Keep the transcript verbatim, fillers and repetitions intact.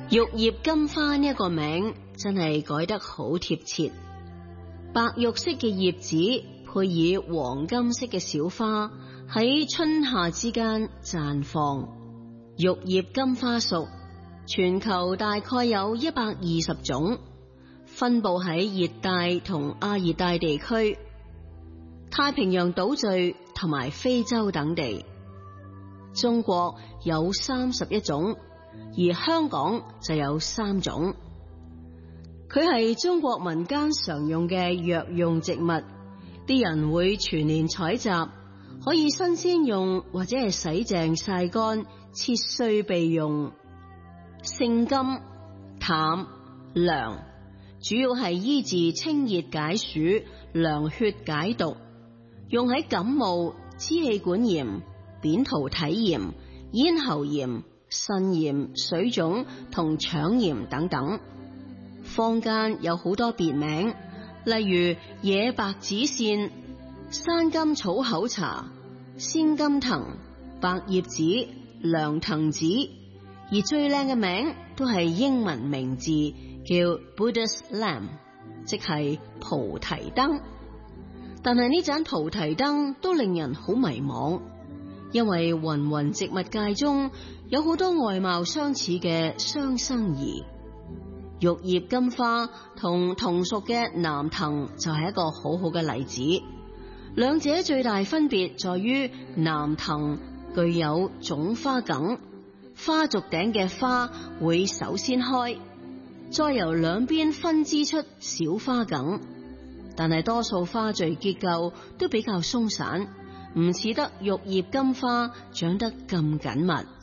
玉葉金花呢一個名真係改得好貼切，白玉色嘅葉子配以黃金色嘅小花喺春夏之間綻放。玉葉金花屬全球大概有一百二十種，分布喺熱帶同亞熱帶地區、太平洋島嶼同埋非洲等地。中國有三十一種，而香港就有三種。佢係中國民間常用嘅藥用植物，啲人會全年採集，可以新鮮用或者係洗淨曬乾切碎備用。性甘淡涼，主要係醫治清熱解暑、涼血解毒，用喺感冒、支氣管炎、扁桃體炎、咽喉炎、腎炎、水腫同腸炎等等。坊間有好多別名，例如野白子扇、山甘草口茶、鮮甘藤、白葉子、涼藤子，而最靚嘅名都係英文名字，叫 Buddha's Lamp， 即係菩提燈。但係呢盞菩提燈都令人好迷惘，因為芸芸植物界中有好多外貌相似嘅雙生兒。玉葉金花同同屬嘅南藤就係一個好好嘅例子。兩者最大分別在於南藤具有總花梗，花軸頂嘅花會首先開，再由兩邊分支出小花梗，但係多數花序結構都比較鬆散，唔似得玉葉金花長得咁緊密。